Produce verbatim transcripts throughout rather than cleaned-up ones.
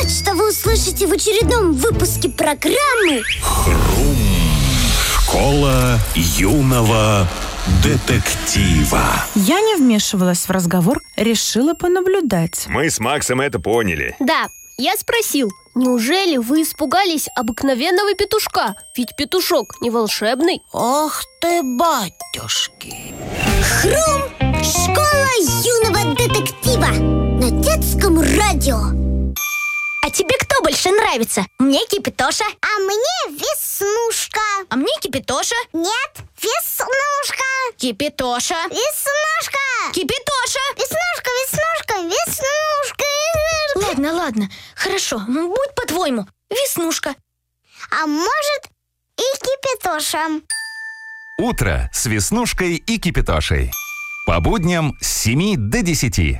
Вот что вы услышите в очередном выпуске программы «Хрум. Школа юного детектива». Я не вмешивалась в разговор, решила понаблюдать. Мы с Максом это поняли. Да, я спросил, неужели вы испугались обыкновенного петушка? Ведь петушок не волшебный. Ох ты, батюшки. «Хрум. Школа юного детектива» на детском радио. А тебе кто больше нравится? Мне Кипитоша. А мне Веснушка. А мне Кипитоша. Нет, Веснушка. Кипитоша. Веснушка. Кипитоша. Веснушка, Веснушка, Веснушка. Ладно, ладно, хорошо, будь по-твоему, Веснушка. А может и Кипитоша. Утро с Веснушкой и Кипитошей. По будням с семи до десяти.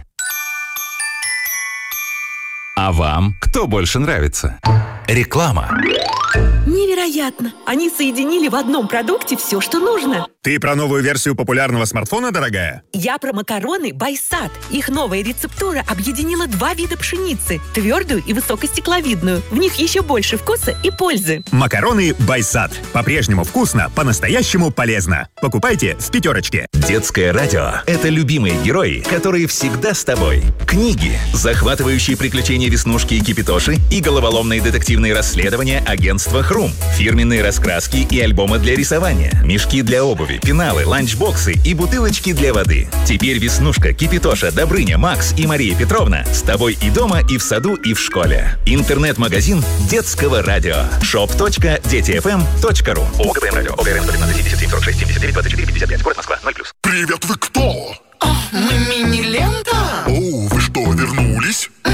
А вам кто больше нравится? Реклама. Невероятно! Они соединили в одном продукте все, что нужно. Ты про новую версию популярного смартфона, дорогая? Я про макароны Байсад. Их новая рецептура объединила два вида пшеницы – твердую и высокостекловидную. В них еще больше вкуса и пользы. Макароны Байсад. По-прежнему вкусно, по-настоящему полезно. Покупайте в пятерочке. Детское радио – это любимые герои, которые всегда с тобой. Книги, захватывающие приключения Веснушки и Кипитоши и головоломные детективные расследования агентства «Хрум». Фирменные раскраски и альбомы для рисования, мешки для обуви, пеналы, ланчбоксы и бутылочки для воды. Теперь Веснушка, Кипитоша, Добрыня, Макс и Мария Петровна с тобой и дома, и в саду, и в школе. Интернет-магазин детского радио. шоп точка дети эф эм точка ру. ОГПМ радио. ОГРН сто пятнадцать семьдесят семь сорок шесть семьдесят девять двадцать четыре пятьдесят пять. Город Москва. ноль плюс. Привет, вы кто? Мы